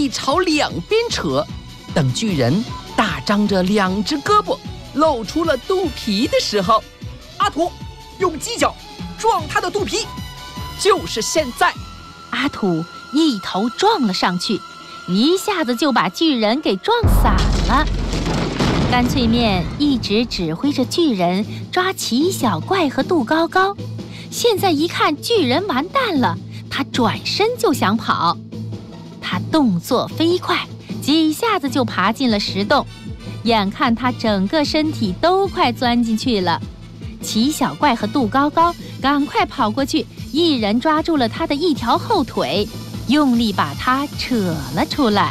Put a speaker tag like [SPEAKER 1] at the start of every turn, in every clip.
[SPEAKER 1] 力朝两边扯，等巨人大张着两只胳膊，露出了肚皮的时候，
[SPEAKER 2] 阿土用犄角撞他的肚皮。
[SPEAKER 1] 就是现在，
[SPEAKER 3] 阿土一头撞了上去，一下子就把巨人给撞散了。干脆面一直指挥着巨人抓奇小怪和杜高高，现在一看巨人完蛋了，他转身就想跑。他动作飞快，几下子就爬进了石洞，眼看他整个身体都快钻进去了。奇小怪和杜高高赶快跑过去，一人抓住了他的一条后腿，用力把他扯了出来。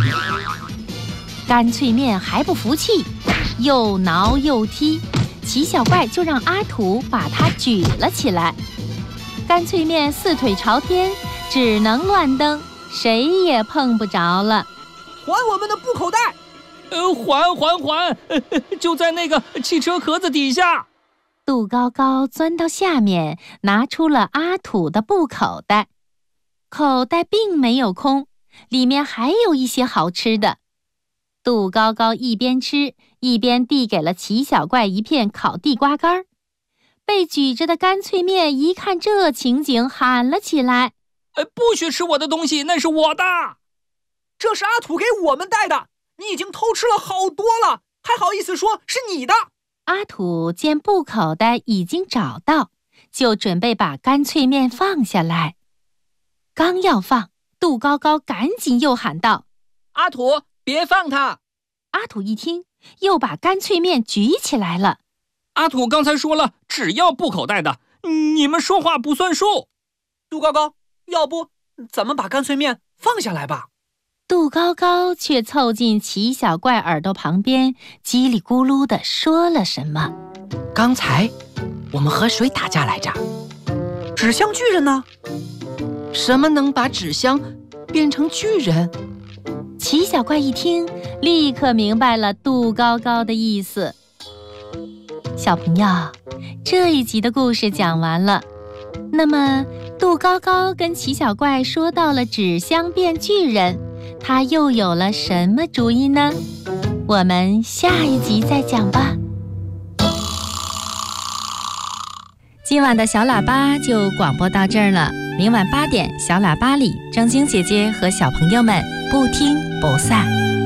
[SPEAKER 3] 干脆面还不服气，又挠又踢，奇小怪就让阿土把他举了起来。干脆面四腿朝天，只能乱蹬，谁也碰不着了。
[SPEAKER 2] 还我们的布口袋！
[SPEAKER 4] 还！就在那个汽车壳子底下。
[SPEAKER 3] 杜高高钻到下面，拿出了阿土的布口袋。口袋并没有空，里面还有一些好吃的。杜高高一边吃，一边递给了奇小怪一片烤地瓜干。被举着的干脆面一看这情景，喊了起来：
[SPEAKER 4] 不许吃我的东西，那是我的！
[SPEAKER 2] 这是阿土给我们带的，你已经偷吃了好多了，还好意思说是你的？
[SPEAKER 3] 阿土见布口袋已经找到，就准备把干脆面放下来。刚要放，杜高高赶紧又喊道：
[SPEAKER 2] 阿土，别放它！
[SPEAKER 3] 阿土一听，又把干脆面举起来了。
[SPEAKER 4] 阿土刚才说了，只要布口袋的，你们说话不算数。
[SPEAKER 2] 杜高高，要不咱们把干脆面放下来吧？
[SPEAKER 3] 杜高高却凑近奇小怪耳朵旁边，叽里咕噜地说了什么。
[SPEAKER 1] 刚才我们和谁打架来着？
[SPEAKER 2] 纸箱巨人呢？
[SPEAKER 1] 什么能把纸箱变成巨人？
[SPEAKER 3] 奇小怪一听，立刻明白了杜高高的意思。小朋友，这一集的故事讲完了。那么杜高高跟奇小怪说到了纸箱变巨人，他又有了什么主意呢？我们下一集再讲吧。今晚的小喇叭就广播到这儿了。明晚8点，小喇叭里，正晶姐姐和小朋友们不听不散。